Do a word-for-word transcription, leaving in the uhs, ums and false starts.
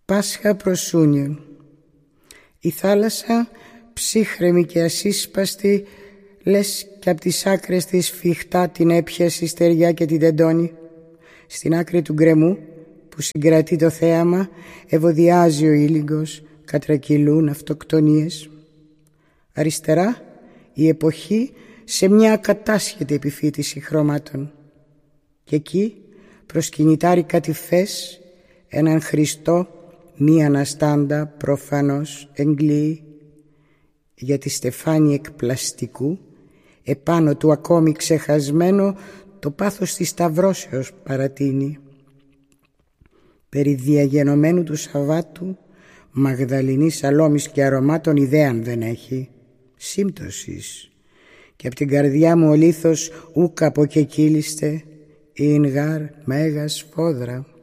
Πάσχα προσούνιον. Η θάλασσα ψύχρεμη και ασύσπαστη, λες κι απ' τις άκρες της σφιχτά την έπιασε η στεριά και την τεντώνει. Στην άκρη του γκρεμού που συγκρατεί το θέαμα ευωδιάζει ο ήλιγκος, κατρακυλούν αυτοκτονίες. Αριστερά η εποχή σε μια ακατάσχετη επιφύτηση χρώματων. Και εκεί προσκυνητάρει κατηφές έναν Χριστό μη αναστάντα προφανώς εγκλείει. Για τη στεφάνη εκπλαστικού επάνω του ακόμη ξεχασμένο το πάθος της σταυρώσεως παρατείνει. Περί διαγενωμένου του Σαββάτου Μαγδαληνής σαλόμης και αρωμάτων ιδέαν δεν έχει, σύμπτωσης, και απ' την καρδιά μου ο λίθος ούκ από και κύλιστε, ειν γάρ μέγας φόδρα.